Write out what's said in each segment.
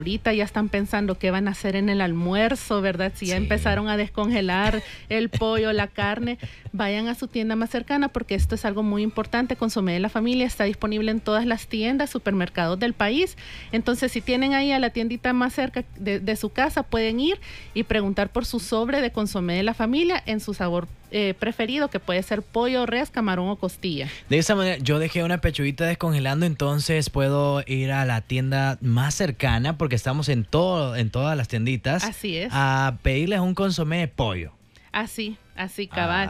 ahorita ya están pensando qué van a hacer en el almuerzo, ¿verdad? Si ya empezaron a descongelar el pollo, la carne, vayan a su tienda más cercana porque esto es algo muy importante. Consomé de la Familia está disponible en todas las tiendas, supermercados del país. Entonces, si tienen ahí a la tiendita más cerca de su casa, pueden ir y preguntar por su sobre de Consomé de la Familia en su sabor preferido, que puede ser pollo, res, camarón o costilla. De esa manera, yo dejé una pechuguita descongelando, entonces puedo ir a la tienda más cercana, porque estamos en todas las tienditas. Así es. A pedirles un consomé de pollo. Así cabal.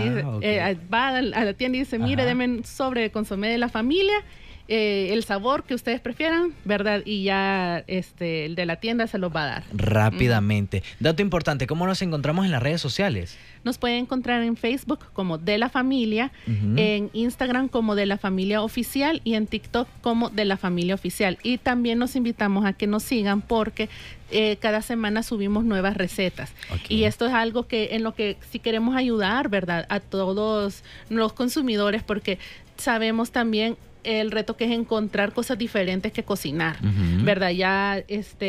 Va a la tienda y dice, mire, deme un sobre de Consomé de la Familia, el sabor que ustedes prefieran, ¿verdad? Y ya el de la tienda se los va a dar. Rápidamente. Dato importante, ¿cómo nos encontramos en las redes sociales? Nos pueden encontrar en Facebook como De la Familia, en Instagram como De la Familia Oficial y en TikTok como De la Familia Oficial. Y también nos invitamos a que nos sigan porque cada semana subimos nuevas recetas. Y esto es algo en lo que sí queremos ayudar, ¿verdad? A todos los consumidores, porque sabemos también el reto que es encontrar cosas diferentes que cocinar, ¿verdad? Ya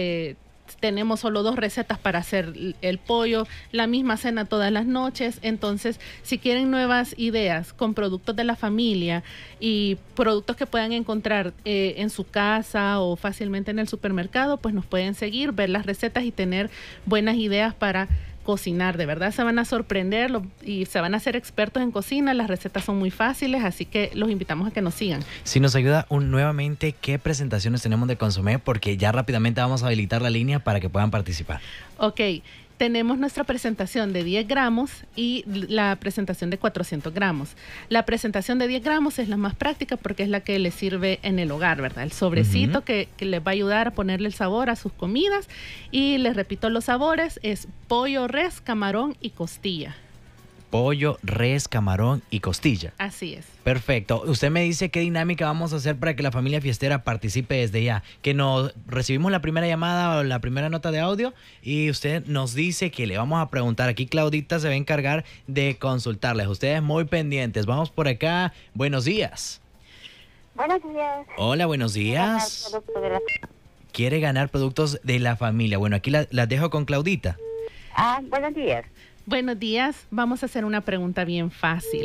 tenemos solo 2 recetas para hacer el pollo, la misma cena todas las noches. Entonces, si quieren nuevas ideas con productos de la familia y productos que puedan encontrar en su casa o fácilmente en el supermercado, pues nos pueden seguir, ver las recetas y tener buenas ideas para cocinar. De verdad se van a sorprender y se van a hacer expertos en cocina. Las recetas son muy fáciles, así que los invitamos a que nos sigan. Si nos ayuda nuevamente, ¿qué presentaciones tenemos de Consomé? Porque ya rápidamente vamos a habilitar la línea para que puedan participar. Ok, tenemos nuestra presentación de 10 gramos y la presentación de 400 gramos. La presentación de 10 gramos es la más práctica porque es la que les sirve en el hogar, ¿verdad? El sobrecito que les va a ayudar a ponerle el sabor a sus comidas. Y les repito, los sabores es pollo, res, camarón y costilla. Pollo, res, camarón y costilla. Así es. Perfecto. Usted me dice qué dinámica vamos a hacer para que la familia fiestera participe desde ya. Que nos recibimos la primera llamada o la primera nota de audio y usted nos dice que le vamos a preguntar. Aquí Claudita se va a encargar de consultarles. Ustedes muy pendientes. Vamos por acá. Buenos días. Buenos días. Hola, buenos días. Quiere ganar productos de la familia. Bueno, aquí las dejo con Claudita. Buenos días. Buenos días. Vamos a hacer una pregunta bien fácil.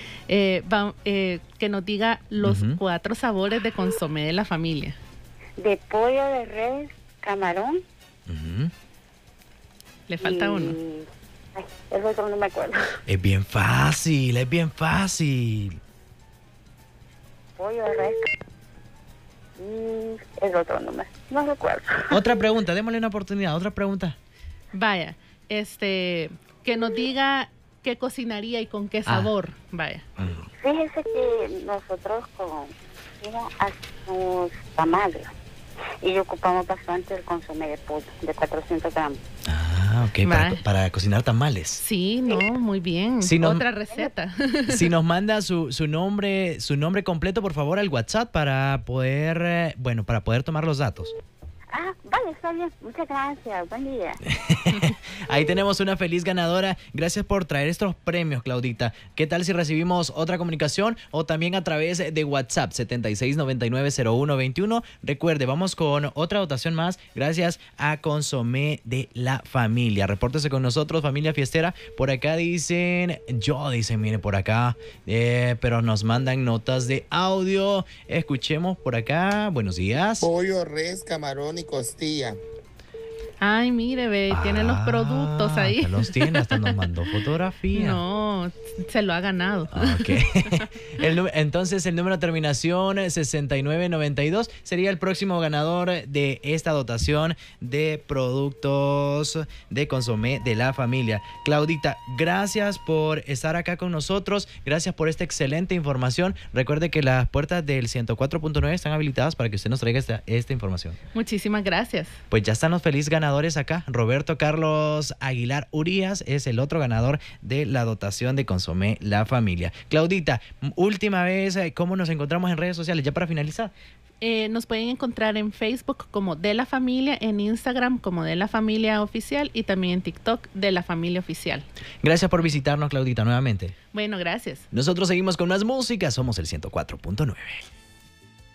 Que nos diga los 4 sabores de consomé de la familia. De pollo, de res, camarón. Le falta uno. El otro no me acuerdo. Es bien fácil, es bien fácil. Pollo, de res. El otro no recuerdo. Otra pregunta, démosle una oportunidad. Otra pregunta. Vaya, que nos diga qué cocinaría y con qué sabor. Vaya. Fíjese que nosotros hacemos tamales y ocupamos bastante el consomé de pollo de 400 gramos. Ok, para cocinar tamales. Sí, muy bien. Otra receta. Si nos manda su nombre completo, por favor, al WhatsApp para poder tomar los datos. Vale, está bien. Muchas gracias. Buen día. Ahí tenemos una feliz ganadora. Gracias por traer estos premios, Claudita. ¿Qué tal si recibimos otra comunicación o también a través de WhatsApp 76990121? Recuerde, vamos con otra dotación más gracias a Consomé de la Familia. Repórtese con nosotros, familia fiestera. Por acá dicen, mire por acá, pero nos mandan notas de audio. Escuchemos por acá. Buenos días. Pollo, res, camarón y costilla. Ay, mire, ve, tiene los productos ahí. Los tiene, hasta nos mandó fotografía. No, se lo ha ganado. Ok. Entonces, el número de terminación 6992 sería el próximo ganador de esta dotación de productos de consomé de la familia. Claudita, gracias por estar acá con nosotros. Gracias por esta excelente información. Recuerde que las puertas del 104.9 están habilitadas para que usted nos traiga esta información. Muchísimas gracias. Pues ya están los felices ganadores acá. Roberto Carlos Aguilar Urías es el otro ganador de la dotación de Consomé la Familia. Claudita, última vez, ¿cómo nos encontramos en redes sociales? Ya para finalizar. Nos pueden encontrar en Facebook como De la Familia, en Instagram como De la Familia Oficial y también en TikTok De la Familia Oficial. Gracias por visitarnos, Claudita, nuevamente. Bueno, gracias. Nosotros seguimos con más música. Somos el 104.9.